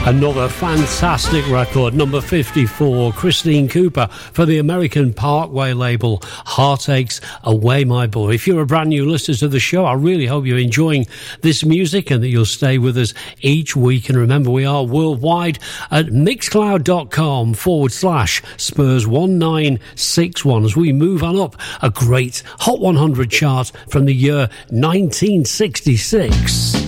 Another fantastic record, number 54, Christine Cooper for the American Parkway label, Heartaches Away My Boy. If you're a brand new listener to the show, I really hope you're enjoying this music and that you'll stay with us each week. And remember, we are worldwide at mixcloud.com/Spurs1961 as we move on up a great Hot 100 chart from the year 1966.